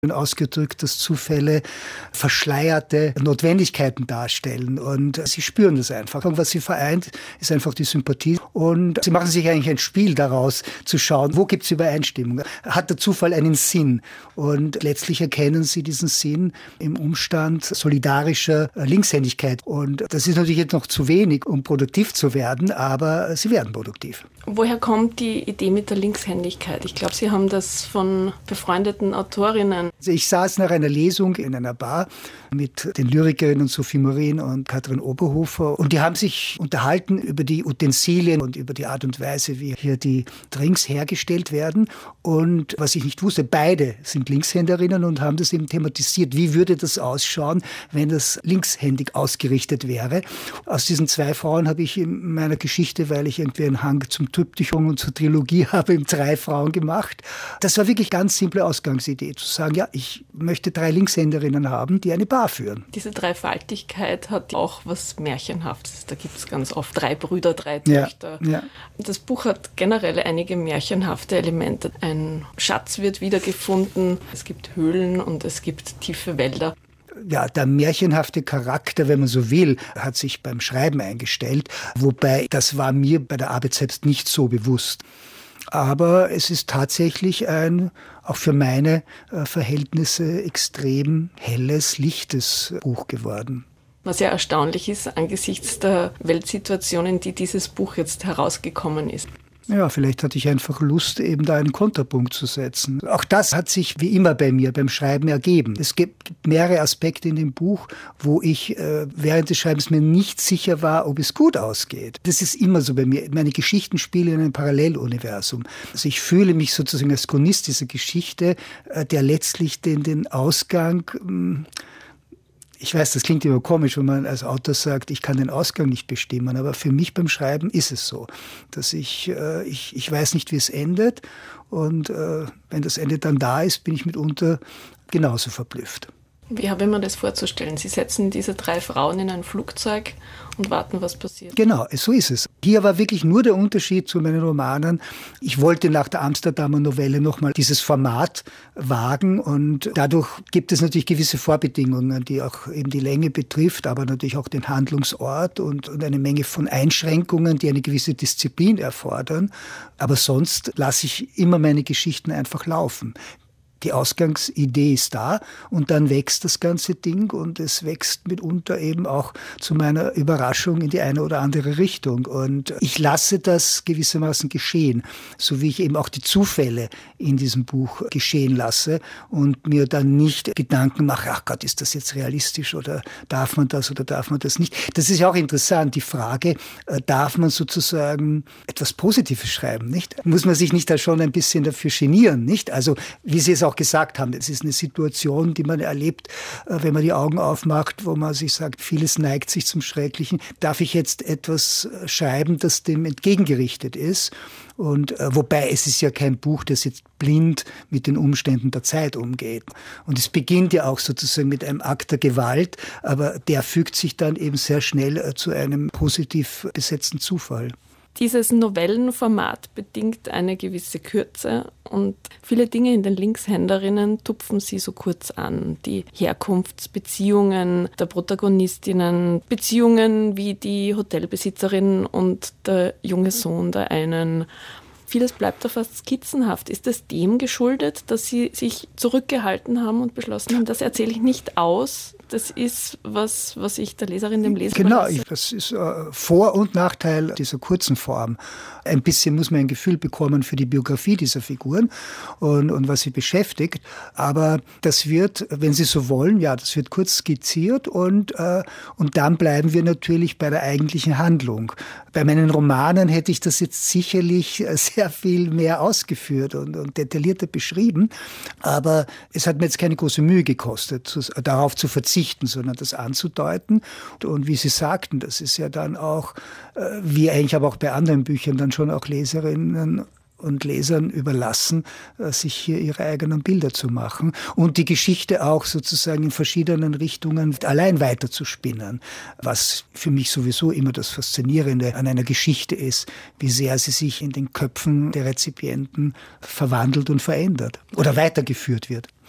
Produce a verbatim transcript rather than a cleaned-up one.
ausgedrückt, dass Zufälle verschleierte Notwendigkeiten darstellen. Und sie spüren das einfach. Und was sie vereint, ist einfach die Sympathie. Und sie machen sich eigentlich ein Spiel daraus, zu schauen, wo gibt es Übereinstimmung? Hat der Zufall einen Sinn? Und letztlich erkennen sie diesen Sinn im Umstand solidarischer Linkshändigkeit. Und das ist natürlich jetzt noch zu wenig, um produktiv zu werden, aber sie werden produktiv. Woher kommt die Idee mit der Linkshändigkeit? Ich glaube, Sie haben das von befreundeten Autorinnen. Also ich saß nach einer Lesung in einer Bar mit den Lyrikerinnen Sophie Morin und Katrin Oberhofer und die haben sich unterhalten über die Utensilien und über die Art und Weise, wie hier die Drinks hergestellt werden. Und was ich nicht wusste, beide sind Linkshänderinnen und haben das eben thematisiert. Wie würde das ausschauen, wenn das linkshändig ausgerichtet wäre? Aus diesen zwei Frauen habe ich in meiner Geschichte, weil ich irgendwie einen Hang zum Triptychon und zur Trilogie habe, eben drei Frauen gemacht. Das war wirklich ganz simple Ausgangsidee, zu sagen, ja, ich möchte drei Linkshänderinnen haben, die eine Bar führen. Diese Dreifaltigkeit hat auch was Märchenhaftes. Da gibt es ganz oft drei Brüder, drei Töchter. Ja, ja. Das Buch hat generell einige märchenhafte Elemente. Ein Schatz wird wiedergefunden, es gibt Höhlen und es gibt tiefe Wälder. Ja, der märchenhafte Charakter, wenn man so will, hat sich beim Schreiben eingestellt. Wobei, das war mir bei der Arbeit selbst nicht so bewusst. Aber es ist tatsächlich ein, auch für meine äh, Verhältnisse, extrem helles, lichtes Buch geworden. Was ja erstaunlich ist, angesichts der Weltsituation, in die dieses Buch jetzt herausgekommen ist. Ja, vielleicht hatte ich einfach Lust, eben da einen Kontrapunkt zu setzen. Auch das hat sich wie immer bei mir beim Schreiben ergeben. Es gibt mehrere Aspekte in dem Buch, wo ich äh, während des Schreibens mir nicht sicher war, ob es gut ausgeht. Das ist immer so bei mir. Meine Geschichten spielen in einem Paralleluniversum. Also ich fühle mich sozusagen als Chronist dieser Geschichte, äh, der letztlich den, den Ausgang... Mh, Ich weiß, das klingt immer komisch, wenn man als Autor sagt, ich kann den Ausgang nicht bestimmen, aber für mich beim Schreiben ist es so, dass ich, äh, ich, ich weiß nicht, wie es endet und äh, wenn das Ende dann da ist, bin ich mitunter genauso verblüfft. Wie habe ich mir das vorzustellen? Sie setzen diese drei Frauen in ein Flugzeug und warten, was passiert. Genau, so ist es. Hier war wirklich nur der Unterschied zu meinen Romanen. Ich wollte nach der Amsterdamer Novelle nochmal dieses Format wagen und dadurch gibt es natürlich gewisse Vorbedingungen, die auch eben die Länge betrifft, aber natürlich auch den Handlungsort und, und eine Menge von Einschränkungen, die eine gewisse Disziplin erfordern. Aber sonst lasse ich immer meine Geschichten einfach laufen. Die Ausgangsidee ist da und dann wächst das ganze Ding und es wächst mitunter eben auch zu meiner Überraschung in die eine oder andere Richtung. Und ich lasse das gewissermaßen geschehen, so wie ich eben auch die Zufälle in diesem Buch geschehen lasse und mir dann nicht Gedanken mache, ach Gott, ist das jetzt realistisch oder darf man das oder darf man das nicht? Das ist ja auch interessant, die Frage, darf man sozusagen etwas Positives schreiben, nicht? Muss man sich nicht da schon ein bisschen dafür genieren, nicht? Also, wie Sie es auch gesagt haben, es ist eine Situation, die man erlebt, wenn man die Augen aufmacht, wo man sich sagt, vieles neigt sich zum Schrecklichen. Darf ich jetzt etwas schreiben, das dem entgegengerichtet ist? Und äh, wobei es ist ja kein Buch, das jetzt blind mit den Umständen der Zeit umgeht. Und es beginnt ja auch sozusagen mit einem Akt der Gewalt, aber der fügt sich dann eben sehr schnell äh, zu einem positiv besetzten Zufall. Dieses Novellenformat bedingt eine gewisse Kürze und viele Dinge in den Linkshänderinnen tupfen sie so kurz an. Die Herkunftsbeziehungen der Protagonistinnen, Beziehungen wie die Hotelbesitzerin und der junge Sohn der einen. Vieles bleibt da fast skizzenhaft. Ist das dem geschuldet, dass Sie sich zurückgehalten haben und beschlossen haben, das erzähle ich nicht aus? Das ist was, was ich der Leserin, dem Leser Genau, ich, das ist äh, Vor- und Nachteil dieser kurzen Form. Ein bisschen muss man ein Gefühl bekommen für die Biografie dieser Figuren und, und was sie beschäftigt. Aber das wird, wenn Sie so wollen, ja, das wird kurz skizziert und, äh, und dann bleiben wir natürlich bei der eigentlichen Handlung. Bei meinen Romanen hätte ich das jetzt sicherlich sehr viel mehr ausgeführt und, und detaillierter beschrieben. Aber es hat mir jetzt keine große Mühe gekostet, zu, darauf zu verzichten, sondern das anzudeuten. Und wie Sie sagten, das ist ja dann auch, äh, wie eigentlich aber auch bei anderen Büchern, dann schon auch Leserinnen und Lesern überlassen, sich hier ihre eigenen Bilder zu machen und die Geschichte auch sozusagen in verschiedenen Richtungen allein weiterzuspinnen, was für mich sowieso immer das Faszinierende an einer Geschichte ist, wie sehr sie sich in den Köpfen der Rezipienten verwandelt und verändert oder weitergeführt wird.